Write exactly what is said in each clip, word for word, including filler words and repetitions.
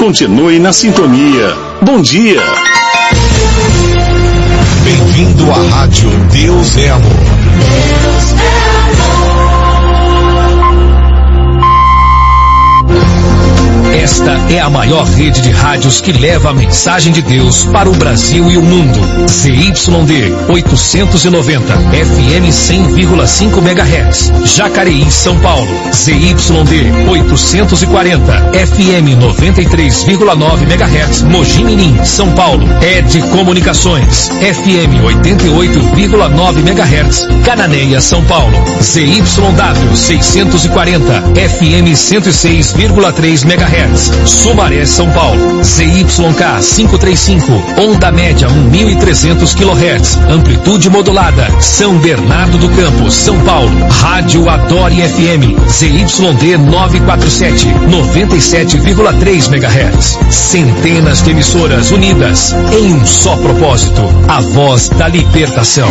Continue na sintonia. Bom dia. Bem-vindo à Rádio Deus é Amor. Deus é amor. Esta é a maior rede de rádios que leva a mensagem de Deus para o Brasil e o mundo. Z Y D oitocentos e noventa, F M cem vírgula cinco megahertz, Jacareí, São Paulo. Z Y D oitocentos e quarenta, F M noventa e três vírgula nove megahertz, Mogi Mirim, São Paulo. Ed Comunicações, F M oitenta e oito vírgula nove megahertz, Cananéia, São Paulo. Z Y W seiscentos e quarenta, F M cento e seis vírgula três megahertz, Sumaré, São Paulo. Z Y K quinhentos e trinta e cinco, onda média mil e trezentos quilohertz, amplitude modulada, São Bernardo do Campo, São Paulo. Rádio Adore F M, Z Y D novecentos e quarenta e sete, noventa e sete vírgula três megahertz. Centenas de emissoras unidas em um só propósito, a voz da libertação.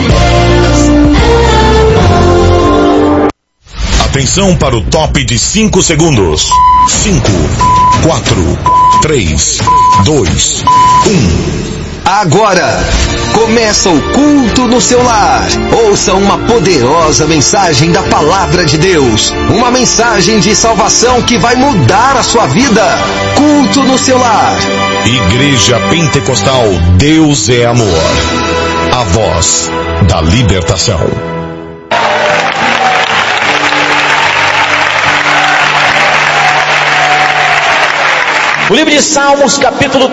Atenção para o top de cinco segundos. cinco, quatro, três, dois, um. Agora, começa o culto no seu lar. Ouça uma poderosa mensagem da Palavra de Deus. Uma mensagem de salvação que vai mudar a sua vida. Culto no seu lar. Igreja Pentecostal Deus é Amor. A voz da libertação. O livro de Salmos, capítulo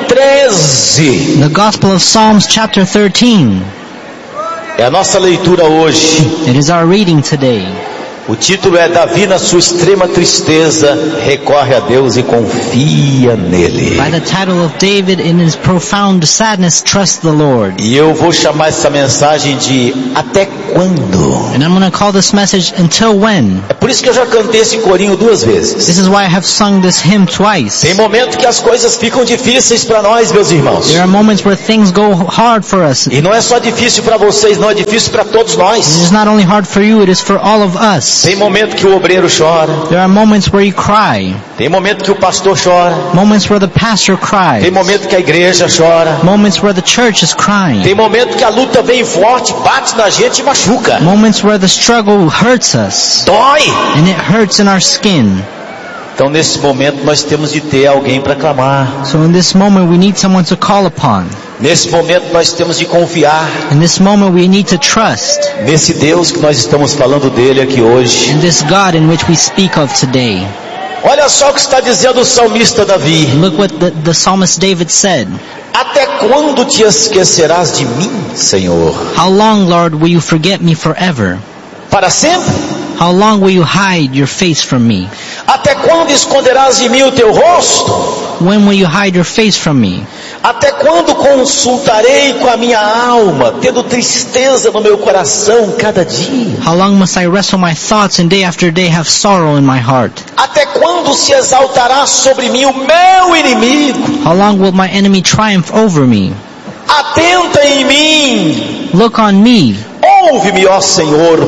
treze. The Gospel of Psalms, chapter thirteen. É a nossa leitura hoje. It is our reading today. O título é: Davi, na sua extrema tristeza, recorre a Deus e confia nele. By the title of David, in his profound sadness, trust the Lord. E eu vou chamar essa mensagem de Até Quando? And I'm going to call this message Until When. É por isso que eu já cantei esse corinho duas vezes. This is why I have sung this hymn twice. Tem momentos que as coisas ficam difíceis para nós, meus irmãos. There are moments where things go hard for us. E não é só difícil para vocês, não, é difícil para todos nós. It is not only hard for you, it is for all of us. Tem momento que o obreiro chora. There are moments where you cry. Tem momento que o pastor chora. Moments where the pastor cries. Tem momento que a igreja chora. Moments where the church is crying. Tem momento que a luta vem forte, bate na gente e machuca. Moments where the struggle hurts us. Dói. And it hurts in our skin. Então nesse momento nós temos de ter alguém para clamar. So in this moment we need someone to call upon. Nesse momento nós temos de confiar. In this moment we need to trust. Nesse Deus que nós estamos falando dele aqui hoje. In this God in which we speak of today. Olha só o que está dizendo o salmista Davi. Look what the, the psalmist David said. Até quando te esquecerás de mim, Senhor? How long, Lord, will you forget me forever? Para sempre? How long will you hide your face from me? Até quando esconderás de mim o teu rosto? When will you hide your face from me? Até quando consultarei com a minha alma, tendo tristeza no meu coração cada dia? How long must I wrestle my thoughts and day after day have sorrow in my heart? Até quando se exaltará sobre mim o meu inimigo? How long will my enemy triumph over me? Atenta em mim. Look on me. Ouve-me, ó Senhor,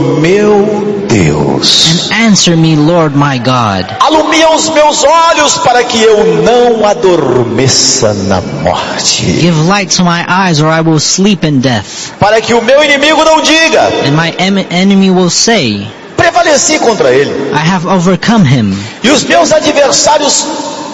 meu Deus. And answer me, Lord my God. Alumia os meus olhos para que eu não adormeça na morte. Give light to my eyes or I will sleep in death. Para que o meu inimigo não diga. And my em- enemy will say, prevaleci contra ele. I have overcome him. E os meus adversários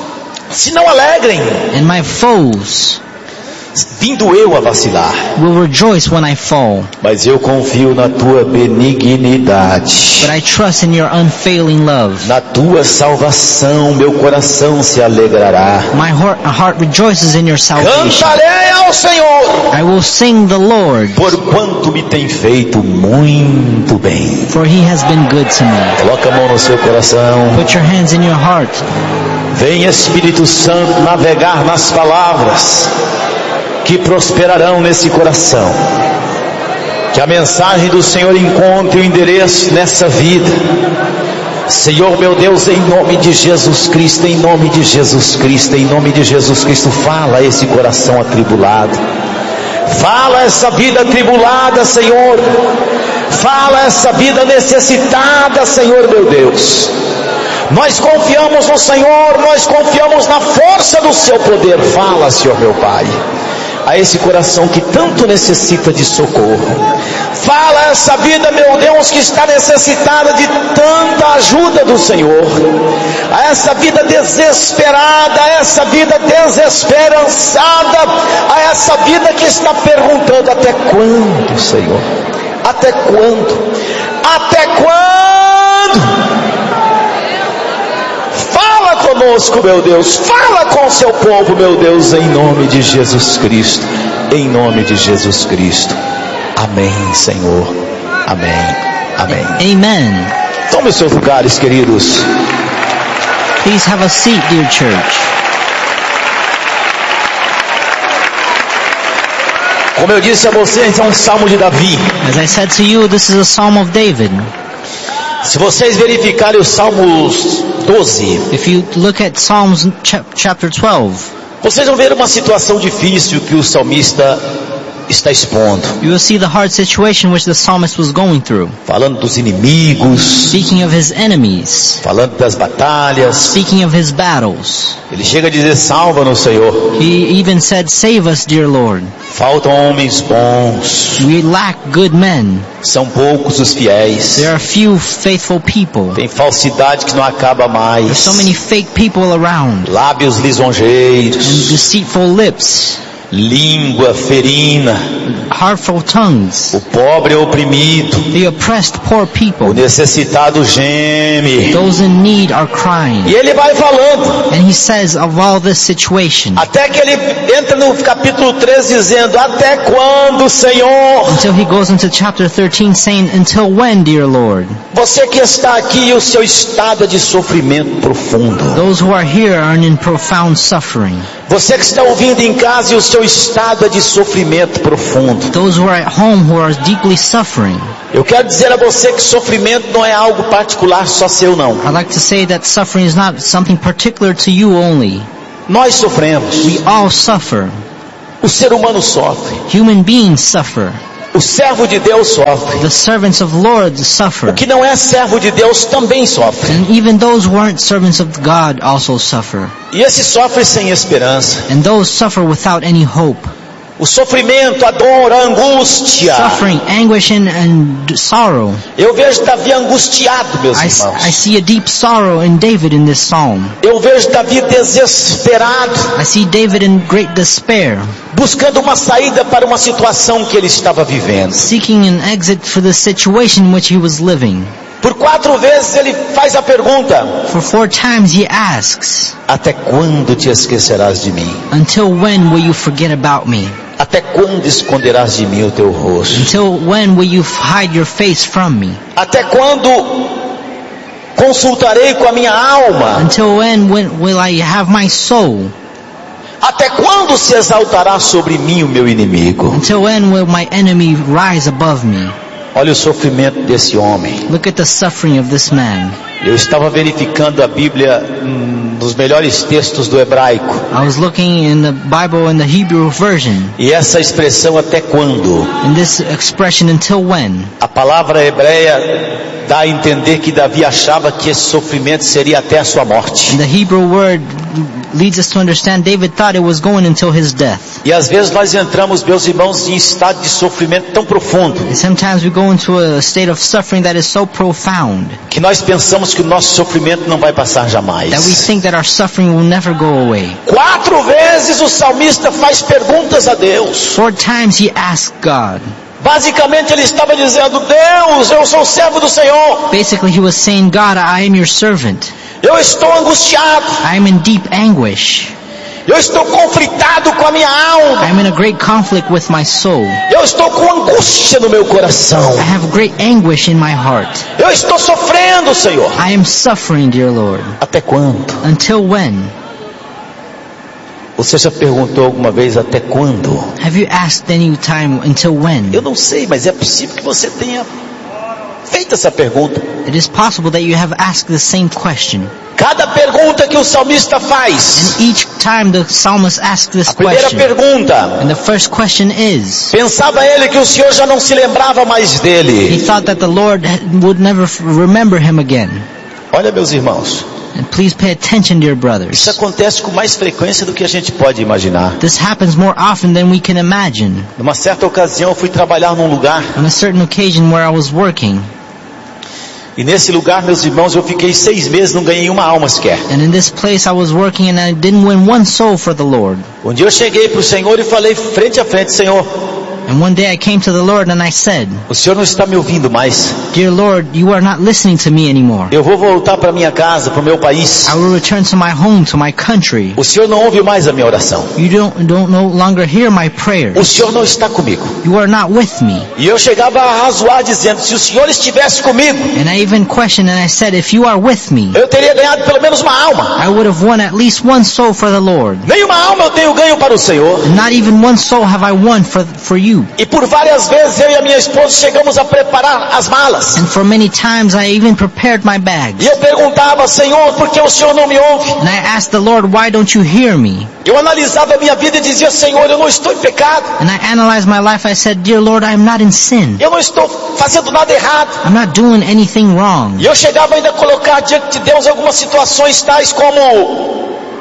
se não alegrem. And my foes, vindo eu a vacilar, will rejoice when I fall. Mas eu confio na tua benignidade. But I trust in your unfailing love. Na tua salvação meu coração se alegrará. My heart, heart rejoices in your salvation. Cantarei ao Senhor. I will sing the Lord. Por quanto me tem feito muito bem. For he has been good to me. Coloca a mão no seu coração. Put your hands in your heart. Vem Espírito Santo navegar nas palavras que prosperarão nesse coração. Que a mensagem do Senhor encontre o endereço nessa vida. Senhor meu Deus, em nome de Jesus Cristo, em nome de Jesus Cristo, em nome de Jesus Cristo, fala a esse coração atribulado. Fala a essa vida atribulada, Senhor. Fala a essa vida necessitada, Senhor meu Deus. Nós confiamos no Senhor, nós confiamos na força do seu poder. Fala, Senhor meu Pai, a esse coração que tanto necessita de socorro. Fala a essa vida, meu Deus, que está necessitada de tanta ajuda do Senhor. A essa vida desesperada, a essa vida desesperançada, a essa vida que está perguntando: até quando, Senhor? Até quando? Até quando? Fala conosco, meu Deus. Fala com o seu povo, meu Deus, em nome de Jesus Cristo. Em nome de Jesus Cristo. Amém, Senhor. Amém. Amém. Amen. Tome os seus lugares, queridos. Please have a seat, dear church. Como eu disse a vocês, é um salmo de Davi. As I said to you, this is a psalm of David. Se vocês verificarem os Salmos doze, If you look at Psalms ch- chapter twelve, vocês vão ver uma situação difícil que o salmista está expondo, you will see the hard situation which the psalmist was going through. falando dos inimigos, Speaking of his enemies, falando das batalhas. speaking of his battles. Ele chega a dizer: salva-nos, Senhor. He even said, "Save us, dear Lord. Faltam homens bons, We lack good men. são poucos os fiéis. There are few faithful people. Tem falsidade que não acaba mais. There's so many fake people around. Lábios And lisonjeiros, deceitful lips, língua ferina, hurtful tongues. o pobre é oprimido, The oppressed poor o people. necessitado geme. Those in need are crying." E ele vai falando, And he says of all this situation, até que ele entra no capítulo treze dizendo: até quando, Senhor? until he goes into chapter thirteen saying, "Until when, dear Lord?" Você que está aqui e o seu estado é de sofrimento profundo. Those who are here are in profound suffering. Você que está ouvindo em casa e o seu estado é de sofrimento profundo. Those who are at home who are deeply suffering. Eu quero dizer a você que sofrimento não é algo particular só seu, não. I'd like to say that suffering is not something particular to you only. Nós sofremos. We all suffer. O ser humano sofre. Human beings suffer. O servo de Deus sofre. The servants of Lord suffer. O que não é servo de Deus também sofre. And even those who aren't servants of God also suffer. E esse sofre sem esperança. And those suffer without any hope. O sofrimento, a dor, a angústia. Suffering, anguish, and, and sorrow. Eu vejo Davi angustiado, meus I, irmãos. I see a deep sorrow in David in this psalm. Eu vejo Davi desesperado, I see David in great despair, buscando uma saída para uma situação que ele estava vivendo. seeking an exit for the situation in which he was living. Por quatro vezes ele faz a pergunta: For four times he asks, até quando te esquecerás de mim? "Until when will you forget about me? Até quando esconderás de mim o teu rosto? Until when will you hide your face from me? Até quando consultarei com a minha alma? Until when, when will I have my soul? Até quando se exaltará sobre mim o meu inimigo?" Until when will my enemy rise above me?" Olha o sofrimento desse homem. Look at the suffering of this man. Eu estava verificando a Bíblia hum, nos melhores textos do hebraico. I was looking in the Bible in the Hebrew version, E essa expressão "até quando", and this expression, "until when", a palavra hebreia dá a entender que Davi achava que esse sofrimento seria até a sua morte. and the Hebrew word leads us to understand David thought it was going until his death. E às vezes nós entramos, meus irmãos, em estado de sofrimento tão profundo And sometimes we go into a state of suffering that is so profound que nós pensamos que o nosso sofrimento não vai passar jamais. that we think that our suffering will never go away. Quatro vezes o salmista faz perguntas a Deus. Four times he asked God. Basicamente ele estava dizendo: Deus, eu sou servo do Senhor. Basically, he was saying, "God, I am your servant. Eu estou angustiado. I am in deep anguish. Eu estou conflitado com a minha alma. I am in a great conflict with my soul. Eu estou com angústia no meu coração. I have great anguish in my heart. Eu estou sofrendo, Senhor. I am suffering, dear Lord. Até quando? Until when?" Você já perguntou alguma vez até quando? Have you asked any time, "Until when?" Eu não sei, mas é possível que você tenha feito essa pergunta. It is possible that you have asked the same question. Cada pergunta que o salmista faz, And each time the psalmist asks this a primeira question, pergunta, and the first question is, pensava ele que o Senhor já não se lembrava mais he dele. thought that the Lord would never f- remember him again. Olha, meus irmãos, And please pay attention, dear brothers. Isso acontece com mais frequência do que a gente pode imaginar. This happens more often than we can imagine. Numa certa ocasião eu fui trabalhar num lugar. On a certain occasion where I was working. E nesse lugar, meus irmãos, eu fiquei seis meses, não ganhei uma alma sequer. And in this place I was working and I didn't win one soul for the Lord. Um dia eu cheguei para o Senhor e falei frente a frente: Senhor, And one day I came to the Lord and I said, o Senhor não está me ouvindo mais. Dear Lord, you are not listening to me anymore. Eu vou voltar para minha casa, para o meu país. I will return to my home, to my country. O Senhor não ouve mais a minha oração. You don't, don't no longer hear my prayers. O Senhor não está comigo. You are not with me. E eu chegava a razoar dizendo: se o Senhor estivesse comigo, And I even questioned and I said, if you are with me, eu teria ganhado pelo menos uma alma. I would have won at least one soul for the Lord. Nenhuma alma eu tenho ganho para o Senhor. And not even one soul have I won for, for you. E por várias vezes eu e a minha esposa chegamos a preparar as malas. And for many times I even prepared my bags. E eu perguntava: Senhor, por que o Senhor não me ouve? And I asked the Lord, why don't you hear me? Eu analisava a minha vida e dizia: Senhor, eu não estou em pecado. And I analyzed my life. I said, Dear Lord, I am not in sin. Eu não estou fazendo nada errado. I'm not doing anything wrong. E eu chegava ainda a colocar diante de Deus algumas situações tais como: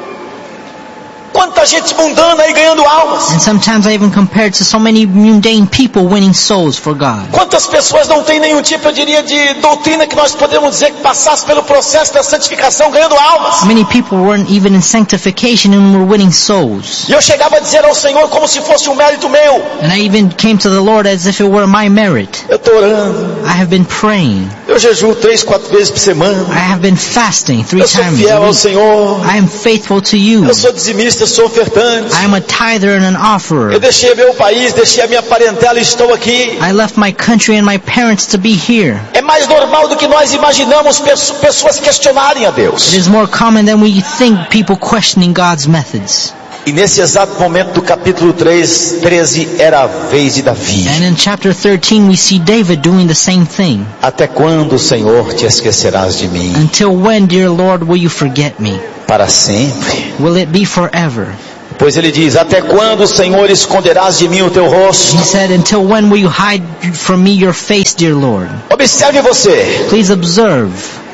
quanta gente mundana aí ganhando almas. And sometimes I even compared to so many mundane people winning souls for God. Quantas pessoas não têm nenhum tipo, eu diria, de doutrina que nós podemos dizer que passasse pelo processo da santificação ganhando almas. Many people weren't even in sanctification and were winning souls. E eu chegava a dizer ao Senhor como se fosse um mérito meu: And I even came to the Lord as if it were my merit. eu estou orando, I have been praying. eu jejuo três, quatro vezes por semana, I have been fasting three eu sou times fiel a ao week. Senhor, I am faithful to you. eu sou dizimista, eu sou ofertante, I am a tither and an offerer. eu deixei meu país, deixei a minha parentela e estou aqui. I left my country and my parents to be here. É mais normal do que nós imaginamos pessoas questionarem a Deus. It is more common than we think, people questioning God's methods. E nesse exato momento do capítulo três, treze, era a vez de Davi. And in chapter thirteen we see David doing the same thing. Até quando, Senhor, te esquecerás de mim? Until when, dear Lord, will you forget me? Para sempre. Will it be forever? Pois ele diz: até quando, Senhor, esconderás de mim o teu rosto? He said, until when will you hide from me your face, dear Lord? Observe você. Please observe.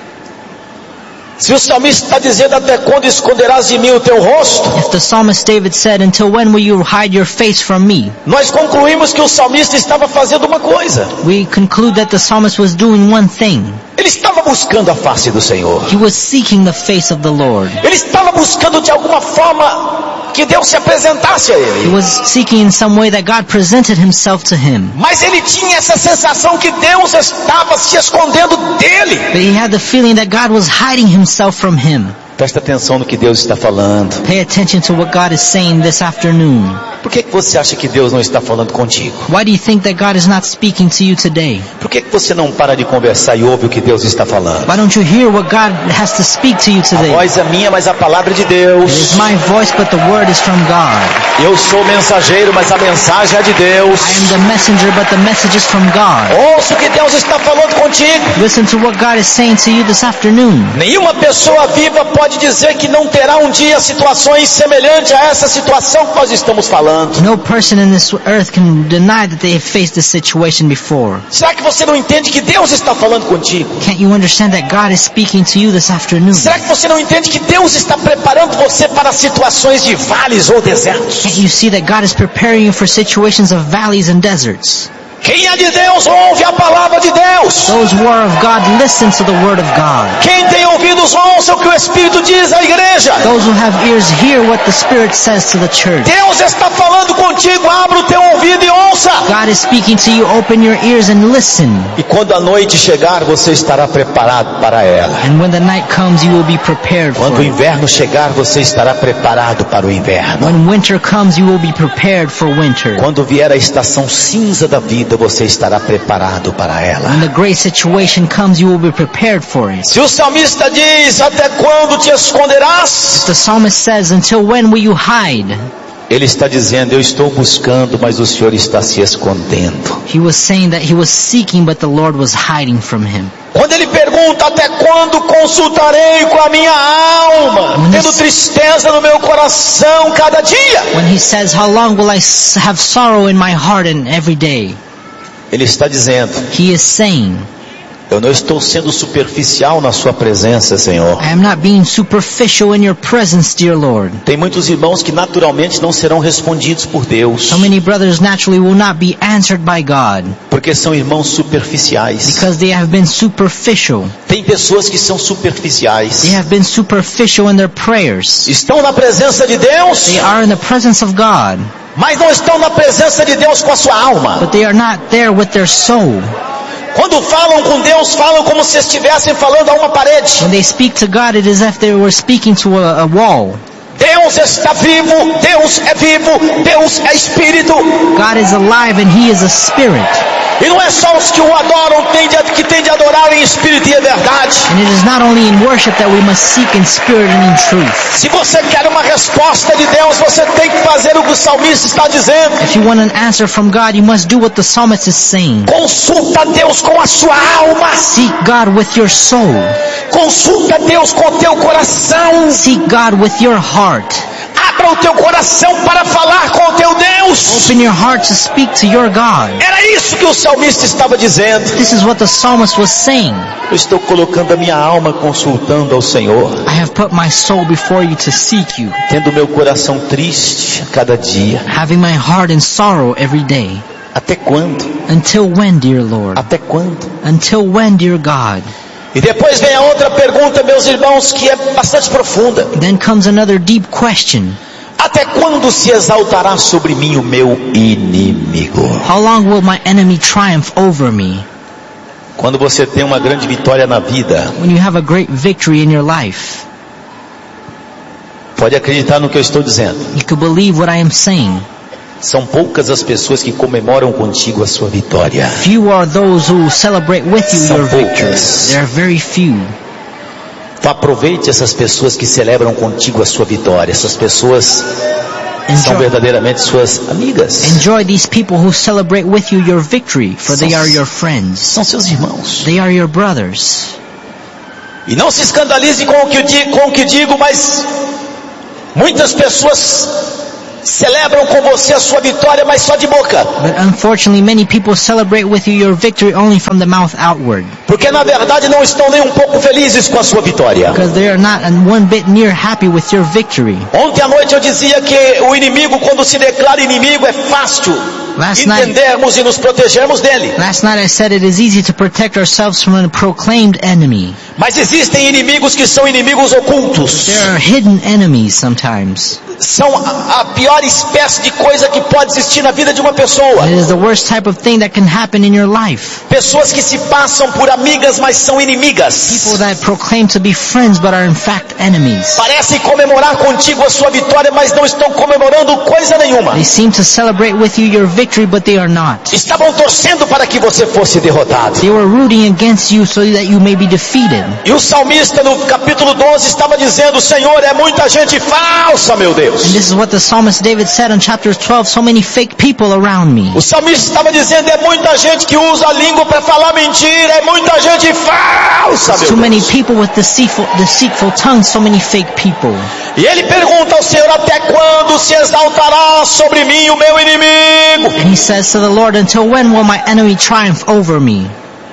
Se o salmista está dizendo: até quando esconderás de mim o teu rosto? If the psalmist David said, until when will you hide your face from me? Nós concluímos que o salmista estava fazendo uma coisa. We conclude that the psalmist was doing one thing. Ele estava buscando a face do Senhor. He was seeking the face of the Lord. Ele estava buscando de alguma forma que Deus se apresentasse a ele. He was seeking in some way that God presented himself to him. Mas ele tinha essa sensação que Deus estava se escondendo dele. But he had the feeling that God was hiding himself from him. Presta atenção no que Deus está falando. Pay attention to what God is saying this afternoon. Por que que você acha que Deus não está falando contigo? Why do you think that God is not speaking to you today? Por que que você não para de conversar e ouve o que Deus está falando? Why don't you hear what God has to speak to you A today? voz é minha, mas a palavra é de Deus. It is my voice, but the word is from God. Eu sou mensageiro, mas a mensagem é de Deus. I am the messenger, but the message is from God. Ouça o que Deus está falando contigo. Listen to what God is saying to you this afternoon. Nenhuma pessoa viva pode dizer que não terá um dia situações semelhantes a essa situação que nós estamos falando. No person in this earth can deny that they have faced this situation before. Será que você não entende que Deus está falando contigo? Can't you understand that God is speaking to you this afternoon? Será que você não entende que Deus está preparando você para situações de vales ou desertos? Can't you see that God is preparing you for situations of valleys and deserts? Quem é de Deus ouve a palavra de Deus. Those who are of God listen to the word of God. Quem tem ouvidos ouça o que o Espírito diz à igreja. Those who have ears hear what the Spirit says to the church. Deus está falando contigo, abra o teu ouvido e ouça. God is speaking to you, open your ears and listen. E quando a noite chegar, você estará preparado para ela. And when the night comes, you will be prepared Quando for o it. inverno chegar, você estará preparado para o inverno. When winter comes, you will be prepared for winter. Quando vier a estação cinza da vida, você estará preparado para ela. When the great situation comes, you will be prepared for it. Se o salmista diz: até quando te esconderás? The psalmist says, until when will you hide? Ele está dizendo: eu estou buscando, mas o Senhor está se escondendo. He was saying that he was seeking, but the Lord was hiding from him. Quando ele pergunta: até quando consultarei com a minha alma, tendo tristeza no meu coração cada dia? When he says, how long will I s- have sorrow in my heart and every day? Ele está dizendo: He is saying, Eu não estou sendo superficial na sua presença, Senhor. I am not being superficial in your presence, dear Lord. Tem muitos irmãos que naturalmente não serão respondidos por Deus. So many brothers naturally will not be answered by God. Porque são irmãos superficiais. Because they have been superficial. Tem pessoas que são superficiais. They have been superficial in their prayers. Estão na presença de Deus. They are in the presence of God. Mas não estão na presença de Deus com a sua alma. But they are not there with their soul. Quando falam com Deus, falam como se estivessem falando a uma parede. When they speak to God, it is as if they were speaking to a, a wall. Deus está vivo, Deus é vivo, Deus é Espírito. God is alive and He is a Spirit. E não é só os que o adoram tem de, que tem de adorar em espírito e em verdade. And it is not only in worship that we must seek in spirit and in truth. Se você quer uma resposta de Deus, você tem que fazer o que o salmista está dizendo. If you want an answer from God, you must do what the psalmist is saying. Consulta Deus com a sua alma. Seek God with your soul. Consulta Deus com o teu coração. Seek God with your heart. Abra o teu coração para falar com o teu Deus. Open your heart to speak to your God. Era isso que o salmista estava dizendo. This is what the psalmist was saying. Eu estou colocando a minha alma consultando ao Senhor. I have put my soul before you to seek you. Tendo meu coração triste a cada dia. Having my heart in sorrow every day. Até quando? Until when, dear Lord? Até quando? Until when, dear God? E depois vem a outra pergunta, meus irmãos, que é bastante profunda. Then comes another deep question. Até quando se exaltará sobre mim o meu inimigo? How long will my enemy triumph over me? Quando você tem uma grande vitória na vida, when you have a great victory in your life, pode acreditar no que eu estou dizendo. You can believe what I am saying. São poucas as pessoas que comemoram contigo a sua vitória. Few are those who celebrate with you São your poucas. victory. There are very few. Então aproveite essas pessoas que celebram contigo a sua vitória. Essas pessoas Enjoy. São verdadeiramente suas amigas. Enjoy these people who celebrate with you your victory, for são, they are your friends. São seus irmãos. They are your brothers. E não se escandalize com o que, com o que digo, mas muitas pessoas celebram com você a sua vitória, mas só de boca. But unfortunately, many people celebrate with you your victory only from the mouth outward. Porque na verdade não estão nem um pouco felizes com a sua vitória. Because they are not one bit near happy with your victory. Ontem à noite eu dizia que o inimigo, quando se declara inimigo, é fácil Last entendermos night, e nos protegermos dele. Last night I said it is easy to protect ourselves from a proclaimed enemy. Mas existem inimigos que são inimigos ocultos. There are hidden enemies sometimes. São a, a pior espécie de coisa que pode existir na vida de uma pessoa. It is the worst type of thing that can happen in your life. Pessoas que se passam por amigas, mas são inimigas. People that proclaim to be friends but are in fact enemies. Parecem comemorar contigo a sua vitória, mas não estão comemorando coisa nenhuma. They seem to celebrate with you your victory, but they are not. Estavam torcendo para que você fosse derrotado. They were rooting against you so that you may be defeated. E o salmista no capítulo doze estava dizendo: Senhor, é muita gente falsa, meu Deus. And this is what the psalmist David said in chapter twelve, so many fake people around me. O salmista estava dizendo: é muita gente que usa a língua para falar mentira, é muita gente falsa, meu Too many Deus. people with deceitful, deceitful tongues, so many fake people. E ele pergunta ao Senhor: até quando se exaltará sobre mim o meu inimigo? And he says to the Lord, until when will my enemy triumph over me?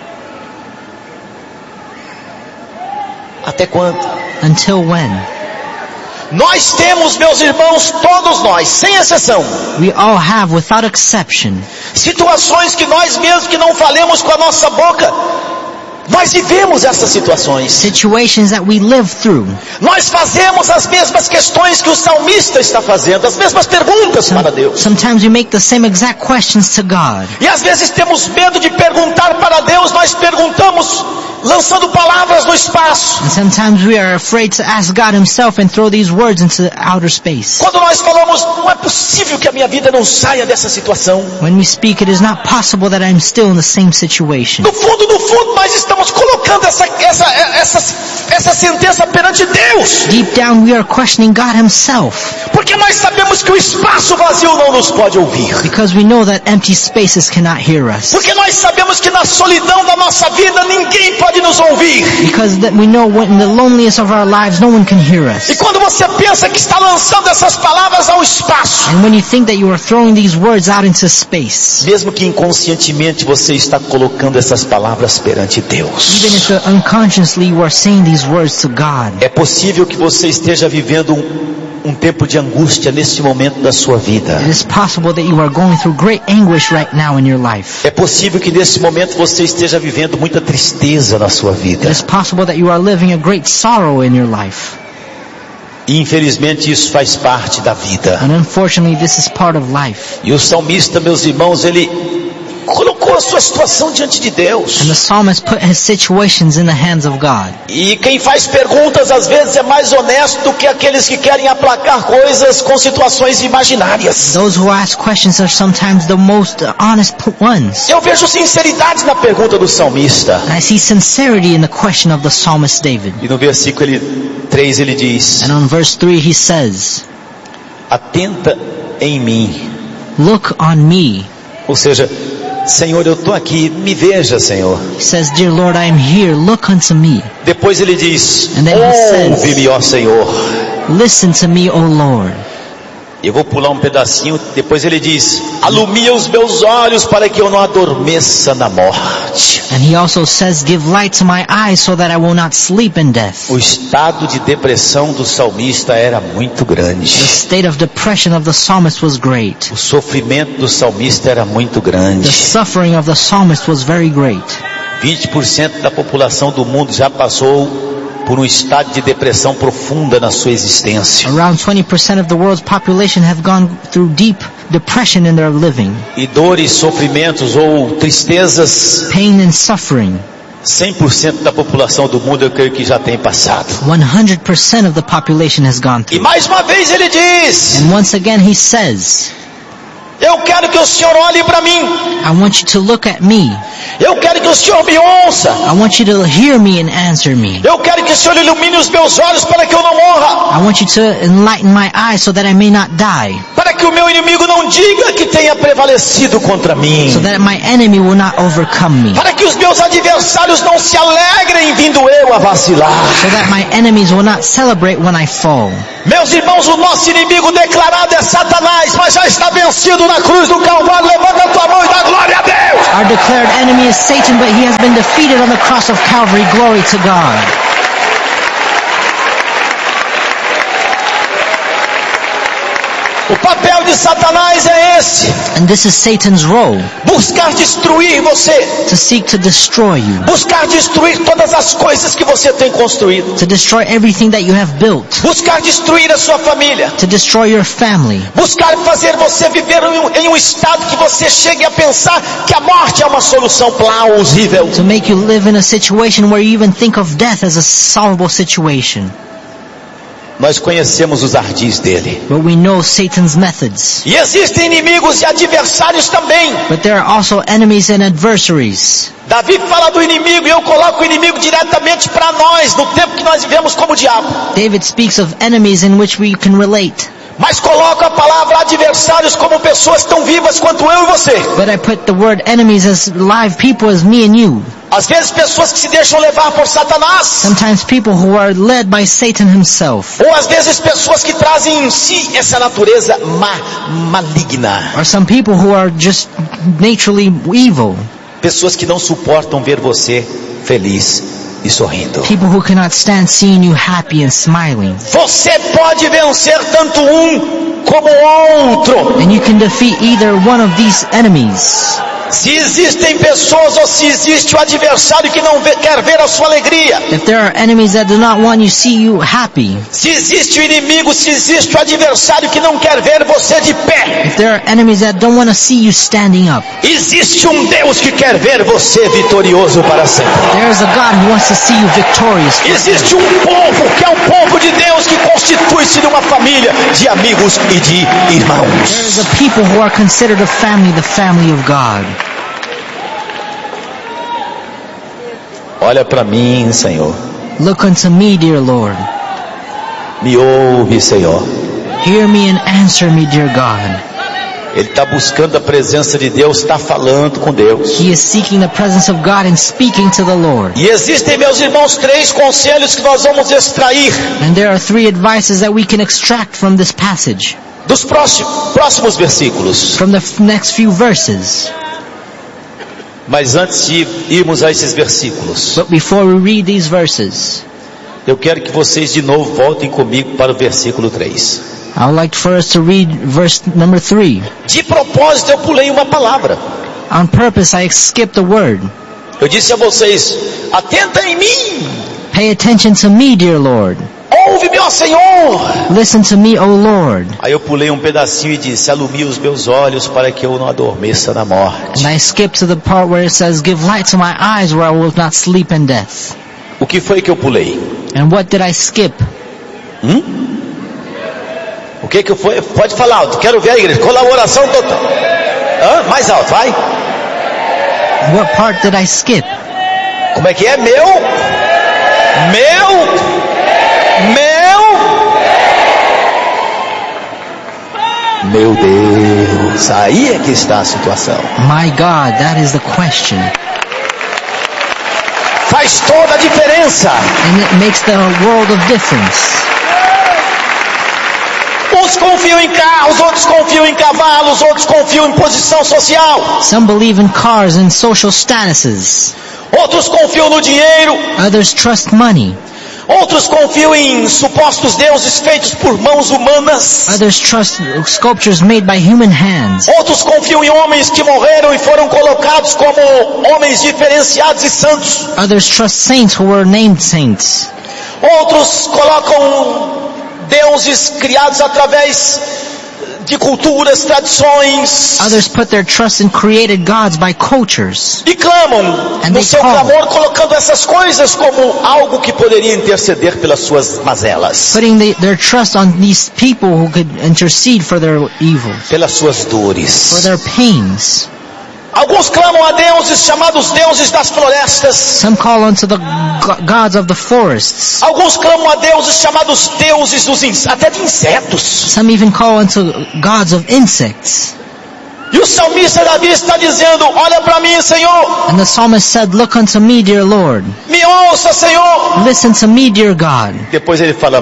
Até quando? Until when? Nós temos, meus irmãos, todos nós, sem exceção, We all have, without exception, situações que nós mesmos que não falemos com a nossa boca, nós vivemos essas situações. situations that we live through. Nós fazemos as mesmas questões que o salmista está fazendo, as mesmas perguntas para Deus. Sometimes we make the same exact questions to God. E às vezes temos medo de perguntar para Deus, nós perguntamos lançando palavras no espaço. And sometimes we are afraid to ask God Himself and throw these words into outer space. Quando nós falamos: não é possível que a minha vida não saia dessa situação. When we speak, it is not possible that I'm still in the same situation. No fundo, no fundo, nós estamos colocando essa, essa, essa, essa sentença perante Deus. Deep down, we are questioning God Himself. Porque nós sabemos que o espaço vazio não nos pode ouvir. Because we know that empty spaces cannot hear us. Porque nós sabemos que na solidão da nossa vida ninguém pode nos ouvir. Because that we know when in the loneliest of our lives, no one can hear us. E quando você pensa que está lançando essas palavras ao espaço, And when you think that you are throwing these words out into space, mesmo que inconscientemente você está colocando essas palavras perante Deus. Deus. Even if uh, unconsciously you are saying these words to God. É possível que você esteja vivendo um, um tempo de angústia nesse momento da sua vida. It is possible that you are going through great anguish right now in your life. É possível que nesse momento você esteja vivendo muita tristeza na sua vida. It is possible that you are living a great sorrow in your life. E infelizmente isso faz parte da vida. And unfortunately this is part of life. E o salmista, meus irmãos, ele colocou a sua situação diante de Deus. And the psalmist put his situations in the hands of God. E quem faz perguntas às vezes é mais honesto do que aqueles que querem aplacar coisas com situações imaginárias. Those who ask questions are sometimes the most honest ones. Eu vejo sinceridade na pergunta do salmista. And I see sincerity in the question of the psalmist David. E no versículo três ele diz: And on verse three he says, atenta em mim. look on me. Ou seja, Senhor, eu estou aqui, me veja, Senhor. He says, dear Lord, I am here, look unto me. Depois ele diz: And then he says, ouve-me, ó Senhor. listen to me, O Lord. Eu vou pular um pedacinho. Depois ele diz: alumia os meus olhos para que eu não adormeça na morte. And he also says, give light to my eyes so that I will not sleep in death. O estado de depressão do salmista era muito grande. The state of depression of the psalmist was great. O sofrimento do salmista era muito The grande. suffering of the psalmist was very great. vinte por cento da população do mundo já passou por um estado de depressão profunda na sua existência. Around twenty percent of the world's population have gone through deep depression in their living. E dores, sofrimentos ou tristezas, Pain and suffering. cem por cento da população do mundo eu creio que já tem passado. one hundred percent of the population has gone E through. mais uma vez ele diz: And once again he says, eu quero que o Senhor olhe para mim. I want you to look at me. Eu quero que o Senhor me ouça. I want you to hear me and answer me. Eu quero que o Senhor ilumine os meus olhos para que eu não morra. I want you to enlighten my eyes so that I may not die. Para que o meu inimigo não diga que tenha prevalecido contra mim. So that my enemy will not overcome me. Para que os meus adversários não se alegrem vindo eu a vacilar. So that my enemies will not celebrate when I fall. Meus irmãos, o nosso inimigo declarado é Satanás, mas já está vencido na cruz do Calvário. Levanta a tua mão e dá glória a Deus. Our declared enemy is Satan, but he has been defeated on the cross of Calvary. Glory to God. O papel de Satanás é esse: And this is Satan's role, buscar destruir você, to seek to destroy you, buscar destruir todas as coisas que você tem construído, to destroy everything that you have built, buscar destruir a sua família, to destroy your family, buscar fazer você viver em um, em um estado que você chegue a pensar que a morte é uma solução plausível. to make you live in a situation where you even think of death as a solvable situation. Nós conhecemos os ardis dele. But we know Satan's methods. E existem inimigos e adversários também. But there are also enemies and adversaries. Davi fala do inimigo e eu coloco o inimigo diretamente para nós, no tempo que nós vivemos como diabo. David speaks of enemies in which we can relate. Mas coloco a palavra adversários como pessoas tão vivas quanto eu e você. But I put the word enemies as live people as me and you. Às vezes pessoas que se deixam levar por Satanás. Sometimes people who are led by Satan himself. Ou às vezes pessoas que trazem em si essa natureza ma maligna. Or some people who are just naturally evil. Pessoas que não suportam ver você feliz e sorrindo. People who cannot stand seeing you happy and smiling. Você pode vencer tanto um como o outro. And you can defeat either one of these enemies. Se existem pessoas ou se existe o adversário que não vê, quer ver a sua alegria. If there are enemies that do not want you to see you happy. Se existe o inimigo, se existe o adversário que não quer ver você de pé. If there are enemies that don't want to see you standing up. Existe um Deus que quer ver você vitorioso para sempre. There is a God who wants to see you victorious. Existe um povo que é um povo de Deus que constitui-se de uma família de amigos e de irmãos. There is a people who are considered a family, the family of God. Olha para mim, Senhor. Look unto me, dear Lord. Me ouve, Senhor. Hear me and answer me, dear God. Ele está buscando a presença de Deus, está falando com Deus. He is seeking the presence of God and speaking to the Lord. E existem, meus irmãos, três conselhos que nós vamos extrair And there are three advices that we can extract from this passage. dos próximos, próximos versículos. From the f- next few verses. Mas antes de irmos a esses versículos, But before we read these verses, eu quero que vocês de novo voltem comigo para o versículo três. I would like for us to read verse number three. De propósito eu pulei uma palavra. On purpose, I skipped a word. Eu disse a vocês, atenta em mim, Pay attention to me, dear Lord. ouve-me, ó Senhor. Listen to me, O Lord. Aí eu pulei um pedacinho e disse, alumia os meus olhos para que eu não adormeça na morte. And I skipped to the part where it says, give light to my eyes where I will not sleep in death. O que foi que eu pulei? And what did I skip? Hum? O que que foi? Pode falar alto, quero ver a igreja. Colaboração total. Hã? Mais alto, vai. What part did I skip? Como é que é? Meu? Meu? Meu? Meu Deus, aí é que está a situação. My God, that is the question. Faz toda a diferença. And it makes the world of difference. Uns confiam em carros, outros confiam em cavalos, outros confiam em posição social. Some believe in cars and social statuses. Outros confiam no dinheiro. Others trust money. Outros confiam em supostos deuses feitos por mãos humanas. Others trust sculptures made by human hands. Outros confiam em homens que morreram e foram colocados como homens diferenciados e santos. Others trust saints who were named saints. Outros colocam deuses criados através de culturas, tradições. Others put their trust in created gods by cultures. E clamam And no they seu call. clamor, colocando essas coisas como algo que poderia interceder pelas suas mazelas, Putting the, their trust on these people who could intercede for their evil, pelas suas for dores. their pains. Alguns clamam a deuses chamados deuses das florestas. Some call unto the go- gods of the forests. Alguns clamam a deuses chamados deuses dos in- até de insetos. Some even call unto gods of insects. E o salmista Davi está dizendo, olha para mim, Senhor, And the psalmist said, look unto me, dear Lord. me ouça, Senhor. Listen to me, dear God. Depois ele fala,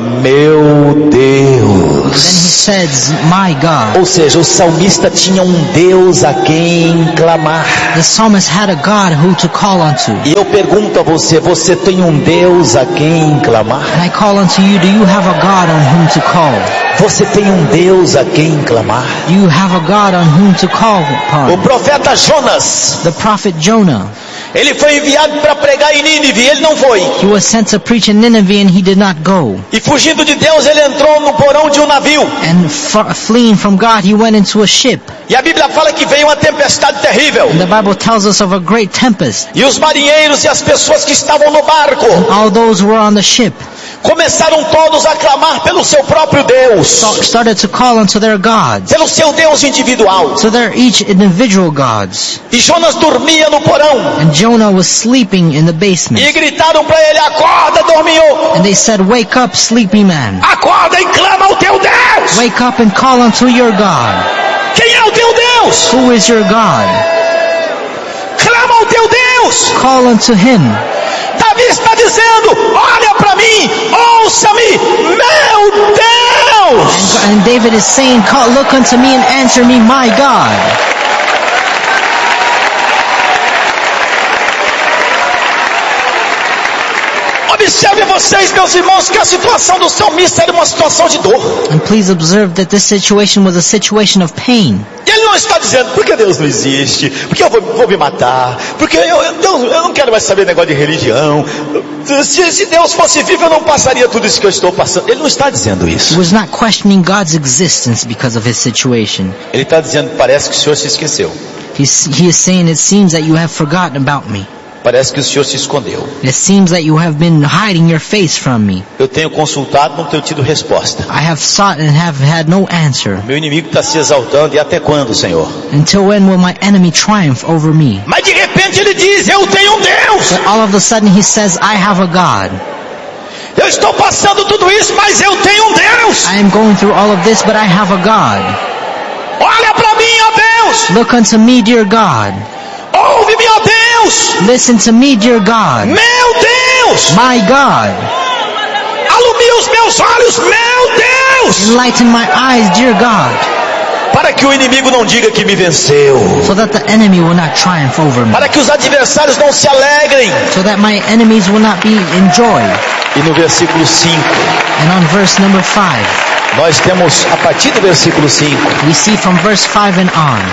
meu Then he Deus. says, my God. Ou seja, o salmista tinha um Deus a quem clamar. The psalmist had a God who to call unto. E eu pergunto a você, você tem um Deus a quem clamar? And I call unto you, do you have a God on whom to call? Você tem um Deus a quem clamar? Do you have a God on whom to call O upon? profeta Jonas, The prophet Jonah. ele foi enviado para pregar em Nínive, ele não foi. He was sent to preach in Nineveh and he did not go. E fugindo de Deus, ele entrou no porão de um navio. And fa- fleeing from God, he went into a ship. E a Bíblia fala que veio uma tempestade terrível. And the Bible tells us of a great tempest. E os marinheiros e as pessoas que estavam no barco All those who were on the ship começaram todos a clamar pelo seu próprio Deus, sta- started to call unto their gods, pelo seu Deus individual. to their each individual gods. E Jonas dormia no porão. And Jonah was sleeping in the basement. E gritaram para ele, acorda, dormiu. And they said, wake up, sleepy man. Acorda e clama ao teu Deus. Wake up and call unto your God. Quem é o teu Deus? Who is your God? Clama ao teu Deus. Call unto him. Davi está dizendo, olha para mim, ouça-me, meu Deus. And, and David is saying, call, look unto me and answer me, my God. Observe vocês, meus irmãos, que a situação do salmista era uma situação de dor. And please observe that this situation was a situation of pain. E ele não está dizendo, por que Deus não existe? Porque eu vou, vou me matar? Porque eu, eu, Deus, eu não quero mais saber negócio de religião. Se, se Deus fosse vivo, eu não passaria tudo isso que eu estou passando. Ele não está dizendo He isso. was not questioning God's existence because of his situation. Ele está dizendo, parece que o Senhor se esqueceu. He's, he is saying, it seems that you have forgotten about me. Parece que o Senhor se escondeu. It seems that you have been hiding your face from me. Eu tenho consultado, não tenho tido resposta. I have sought and have had no answer. Meu inimigo está se exaltando, e até quando, Senhor? Until when will my enemy triumph over me? Mas de repente ele diz, eu tenho um Deus. But all of a sudden he says, I have a God. Eu estou passando tudo isso, mas eu tenho um Deus. I am going through all of this, but I have a God. Olha para mim, ó Deus. Look unto me, dear God. Ouve-me, ó Deus. Listen to me, dear God. Meu Deus. My God. Alumia os meus olhos, meu Deus. Enlighten my eyes, dear God. para que o inimigo não diga que me venceu, so that the enemy will not triumph over me, para que os adversários não se alegrem. so that my enemies will not be in joy. E no versículo cinco, And on verse number five, nós temos, a partir do versículo cinco, we see from verse five and on,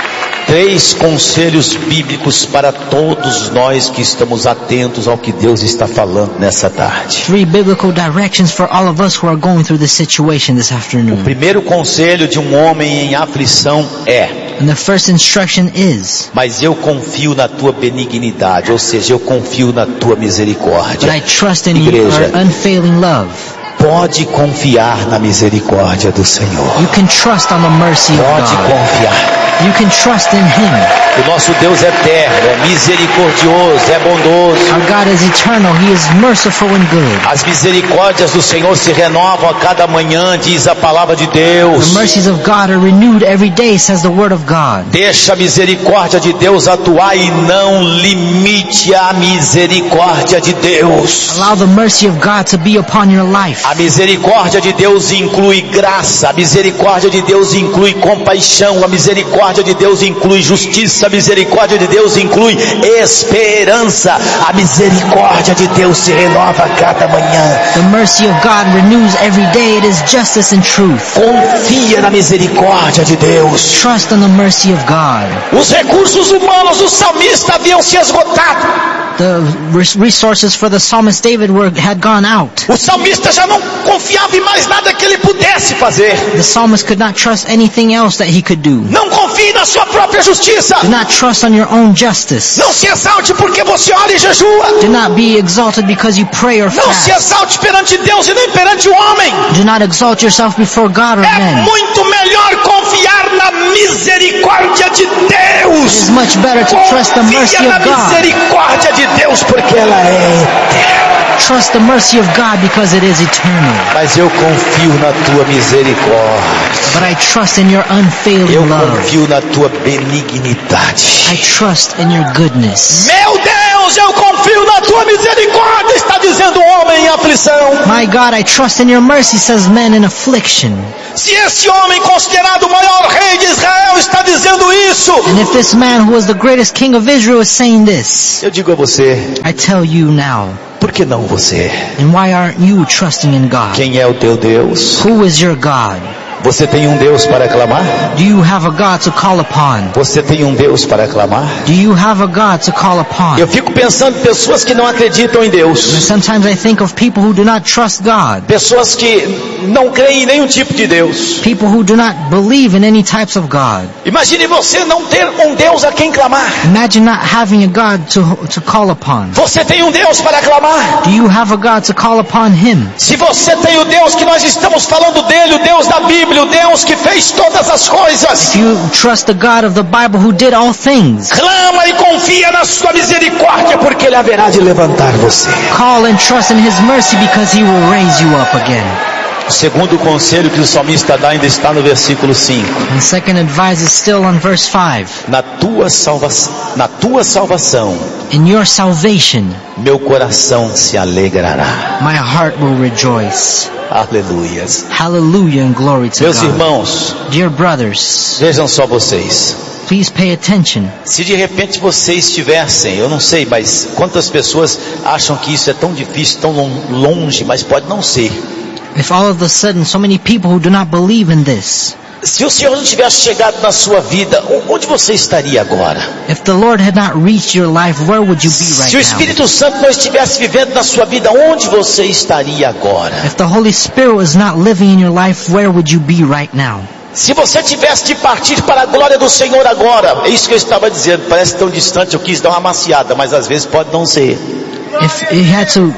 três conselhos bíblicos para todos nós que estamos atentos ao que Deus está falando nessa tarde. three biblical directions for all of us who are going through this situation this O afternoon. primeiro conselho de um homem em aflição é: And the first instruction is, mas eu confio na tua benignidade, ou seja, eu confio na tua but misericórdia. I trust in Igreja. your unfailing love. Pode confiar na misericórdia do Senhor. You can trust on the mercy of Pode God. confiar. You can trust in Him. O nosso Deus é eterno, é misericordioso, é bondoso. Our God is eternal. He is merciful and good. As misericórdias do Senhor se renovam a cada manhã, diz a palavra de The Deus. mercies of God are renewed every day, says the Word of God. Deixa a misericórdia de Deus atuar e não limite a misericórdia de Deus. Allow the mercy of God to be upon your life. A misericórdia de Deus inclui graça, a misericórdia de Deus inclui compaixão, a misericórdia de Deus inclui justiça, a misericórdia de Deus inclui esperança. A misericórdia de Deus se renova a cada manhã. The mercy of God renews every day. It is justice and truth. Confia na misericórdia de Deus. Trust on the mercy of God. Os recursos humanos do salmista haviam se esgotado. The res- resources for the psalmist David were had gone out. O salmista já não confiava em mais nada que ele pudesse fazer. The psalmist could not trust anything else that he could do. Não confie na sua própria justiça. Do not trust on your own justice. Não se exalte porque você ora e jejua. Do not be exalted because you pray or Não se fast. exalte perante Deus e nem perante o homem. Do not exalt yourself before God or É men. muito melhor confiar na misericórdia de Deus. It is much better to trust the mercy Confia na of God. misericórdia de Deus porque ela é eterna. Trust the mercy of God because it is eternal. Mas eu confio na tua misericórdia. But I trust in your unfailing Eu love. confio na tua benignidade. I trust in your goodness. Meu Deus, eu confio na tua misericórdia, está dizendo o homem em aflição. My God, I trust in your mercy, says man in affliction. Se esse homem considerado o maior rei de Israel está dizendo isso, And if this man who was the greatest king of Israel is saying this, eu digo a você, I tell you now, por que não você? and why aren't you trusting in God? Quem é o teu Deus? Who is your God? Você tem um Deus para clamar? Do you have a God to call upon? Você tem um Deus para clamar? Do you have a God to call upon? Eu fico pensando em pessoas que não acreditam em Deus. Sometimes I think of people who do not trust God. Pessoas que não creem em nenhum tipo de Deus. People who do not believe in any types of God. Imagine você não ter um Deus a quem clamar. Imagine not having a God to, to call upon. Você tem um Deus para clamar. Do you have a God to call upon Him? Se você tem o Deus que nós estamos falando dele, o Deus da Bíblia, o Deus que fez todas as coisas, If you trust the God of the Bible who did all things, clama e confia na sua misericórdia, porque ele haverá de levantar você. call and trust in His mercy because He will raise you up again. O segundo conselho que o salmista dá ainda está no versículo cinco. And second advice is still on verse five. Na tua salvação, na tua salvação, In your salvation, meu coração se alegrará. my heart will rejoice. Aleluias. Hallelujah and glory to Meus God. irmãos, Dear brothers, vejam só vocês. please pay attention. Se de repente vocês tivessem, eu não sei, mas quantas pessoas acham que isso é tão difícil, tão lon- longe, mas pode não ser. If all of a sudden so many people who do not believe in this, Se o Senhor não tivesse chegado na sua vida, onde você estaria agora? if the Lord had not reached your life, where would you be right Se o now? Espírito Santo não estivesse vivendo na sua vida, onde você estaria agora? If the Holy Spirit was not living in your life, where would you be right now? Se você tivesse de partir para a glória do Senhor agora, é isso que eu estava dizendo, parece tão distante, eu quis dar uma maciada, mas às vezes pode não ser. If you had to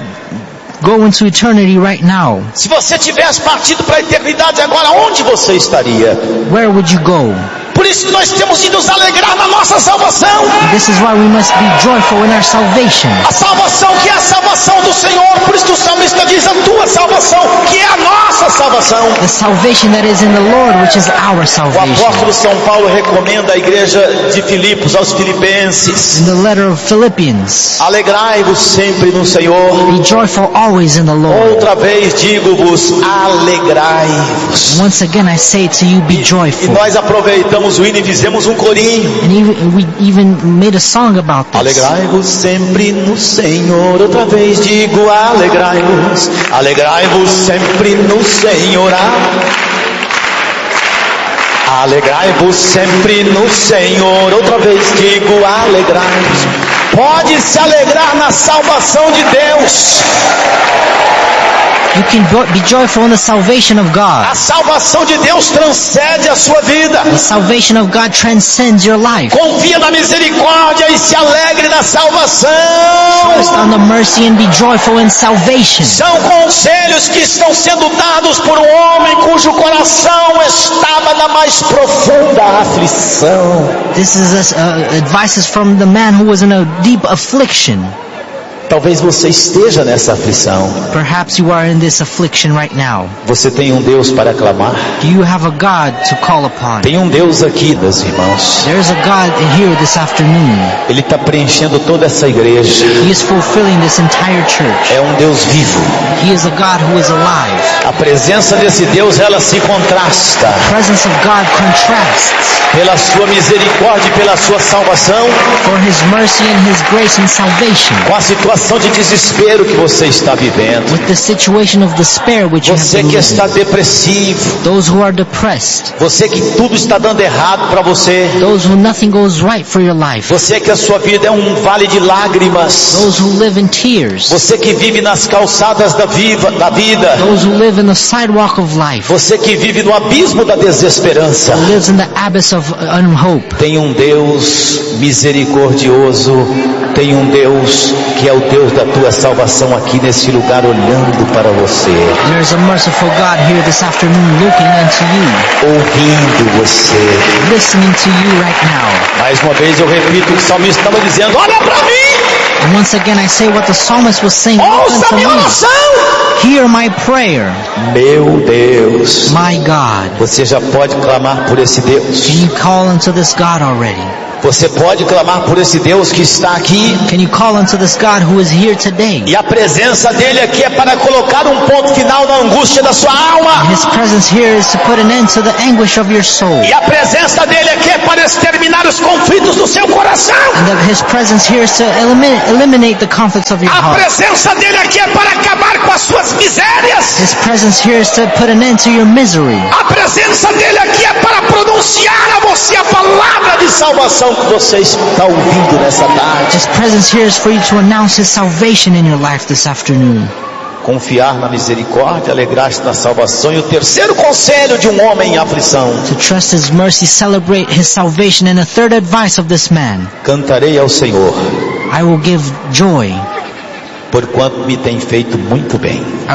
go into eternity right now, Se você tivesse partido para a eternidade agora, onde você estaria? where would you go? Por isso nós temos de nos alegrar na nossa salvação. This is why we must be joyful in our salvation. A salvação que é a salvação do Senhor. Por isso que o salmista diz a tua salvação, que é a nossa salvação. The salvation that is in the Lord, which is our O salvation. apóstolo São Paulo recomenda à igreja de Filipos, aos filipenses: In the letter of Philippians, alegrai-vos sempre no Senhor. be joyful always in the Lord. Outra vez digo-vos, alegrai-vos. Once again I say to you, be E joyful. nós aproveitamos o hino e fizemos um corinho. And even, we even made a song about this. Alegrai-vos sempre no Senhor. Outra vez digo, alegrai-vos. Alegrai-vos sempre no Senhor. Alegrai-vos sempre no Senhor. Outra vez digo, alegrai-vos. Pode se alegrar na salvação de Deus. You can bo- be joyful in the salvation of God. A salvação de Deus transcende a sua vida. The salvation of God transcends your life. Confia na misericórdia e se alegre na salvação. Trust on the mercy and be joyful in salvation. São conselhos que estão sendo dados por um homem cujo coração estava na mais profunda aflição. This is uh, advices from the man who was in a deep affliction. Talvez você esteja nessa aflição. Perhaps you are in this affliction right now. Você tem um Deus para clamar. Do you have a God to call upon? Tem um Deus aqui, meus irmãos. There is a God here this afternoon. Ele está preenchendo toda essa igreja. He is fulfilling this entire church. É um Deus vivo. He is a God who is alive. A presença desse Deus, ela se contrasta The presence of God contrasts pela sua misericórdia e pela sua salvação for His mercy and His grace and salvation com a situação de desespero que você está vivendo. with the situation of despair which you have Você been que living. está depressivo, Those who are depressed, você que tudo está dando errado para você, those who nothing goes right for your life, você que a sua vida é um vale de lágrimas, those who live in tears, você que vive nas calçadas da, viva, da vida, those who live in the sidewalk of life, você que vive no abismo da desesperança. who lives in the abyss of unhope. Tem um Deus misericordioso, tem um Deus que é o Deus da tua salvação aqui nesse lugar olhando para você, There is a merciful God here this afternoon looking unto you, ouvindo você. listening to you right now. Mais uma vez eu repito o que o salmista estava dizendo: olha para mim, And once again I say what the psalmist was saying, look ouça unto minha me, oração. hear my prayer, Meu Deus, my God. você já pode clamar por esse Deus. Can you call unto this God already? Você pode clamar por esse Deus que está aqui. Can you call unto this God who is here today? E a presença dele aqui é para colocar um ponto final na angústia da sua alma. His presence here is to put an end to the anguish of your soul. E a presença dele aqui é para exterminar os conflitos do seu coração. And that His presence here is to eliminate, eliminate the conflicts of your A heart. presença dele aqui é para acabar com as suas misérias. His presence here is to put an end to your misery. A presença dele aqui é para pronunciar a você a palavra de salvação que você está ouvindo nessa tarde. His presence here is for you to announce His salvation in your life this afternoon. Confiar na misericórdia, alegrar-se na salvação. E o terceiro conselho de um homem em aflição: To trust His mercy, celebrate His salvation. And the third advice of this man, cantarei ao Senhor, I will give joy, porquanto me tem feito muito bem.